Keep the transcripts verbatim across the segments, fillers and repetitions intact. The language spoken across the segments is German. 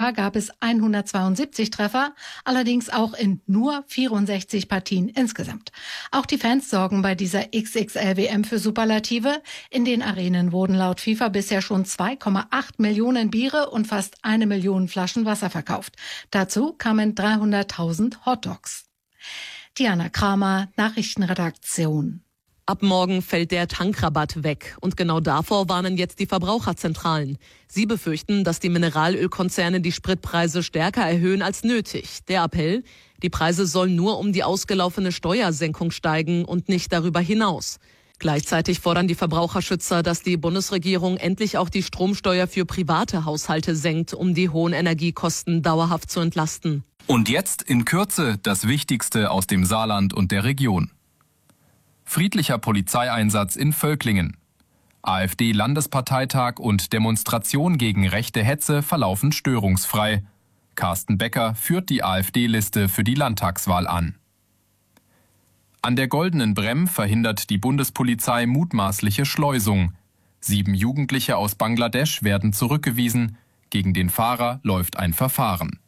Jahr gab es hundertzweiundsiebzig Treffer, allerdings auch in nur vierundsechzig Partien insgesamt. Auch die Fans sorgen bei dieser X X L W M für Superlative. In den Arenen wurden laut FIFA bisher schon zwei Komma acht Millionen Biere und fast eine Million Flaschen Wasser verkauft. Dazu kamen dreihunderttausend Hotdogs. Diana Kramer, Nachrichtenredaktion. Ab morgen fällt der Tankrabatt weg. Und genau davor warnen jetzt die Verbraucherzentralen. Sie befürchten, dass die Mineralölkonzerne die Spritpreise stärker erhöhen als nötig. Der Appell: Die Preise sollen nur um die ausgelaufene Steuersenkung steigen und nicht darüber hinaus. Gleichzeitig fordern die Verbraucherschützer, dass die Bundesregierung endlich auch die Stromsteuer für private Haushalte senkt, um die hohen Energiekosten dauerhaft zu entlasten. Und jetzt in Kürze das Wichtigste aus dem Saarland und der Region. Friedlicher Polizeieinsatz in Völklingen. AfD-Landesparteitag und Demonstration gegen rechte Hetze verlaufen störungsfrei. Carsten Becker führt die AfD-Liste für die Landtagswahl an. An der Goldenen Bremm verhindert die Bundespolizei mutmaßliche Schleusung. Sieben Jugendliche aus Bangladesch werden zurückgewiesen. Gegen den Fahrer läuft ein Verfahren.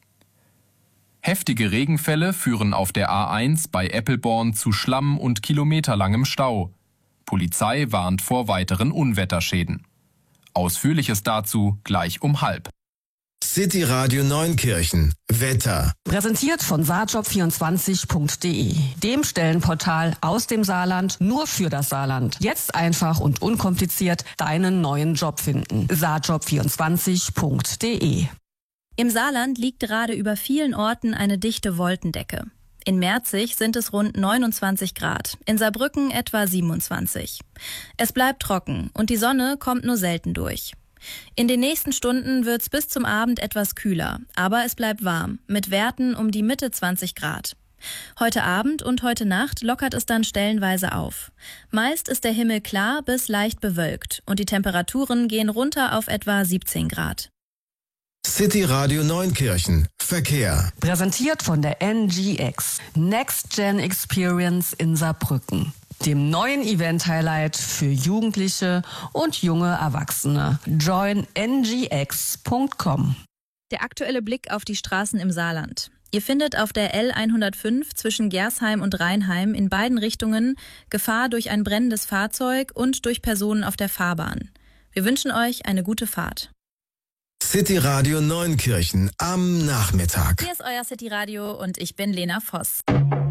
Heftige Regenfälle führen auf der A eins bei Eppelborn zu Schlamm und kilometerlangem Stau. Polizei warnt vor weiteren Unwetterschäden. Ausführliches dazu gleich um halb. City Radio Neunkirchen. Wetter. Präsentiert von saarjob vierundzwanzig punkt de, dem Stellenportal aus dem Saarland nur für das Saarland. Jetzt einfach und unkompliziert deinen neuen Job finden. saarjob vierundzwanzig punkt de. Im Saarland liegt gerade über vielen Orten eine dichte Wolkendecke. In Merzig sind es rund neunundzwanzig Grad, in Saarbrücken etwa siebenundzwanzig. Es bleibt trocken und die Sonne kommt nur selten durch. In den nächsten Stunden wird's bis zum Abend etwas kühler, aber es bleibt warm, mit Werten um die Mitte zwanzig Grad. Heute Abend und heute Nacht lockert es dann stellenweise auf. Meist ist der Himmel klar bis leicht bewölkt und die Temperaturen gehen runter auf etwa siebzehn Grad. City Radio Neunkirchen. Verkehr. Präsentiert von der N G X, Next Gen Experience in Saarbrücken, dem neuen Event-Highlight für Jugendliche und junge Erwachsene. join n g x punkt com. Der aktuelle Blick auf die Straßen im Saarland. Ihr findet auf der L hundertfünf zwischen Gersheim und Rheinheim in beiden Richtungen Gefahr durch ein brennendes Fahrzeug und durch Personen auf der Fahrbahn. Wir wünschen euch eine gute Fahrt. City Radio Neunkirchen am Nachmittag. Hier ist euer City Radio und ich bin Lena Voss.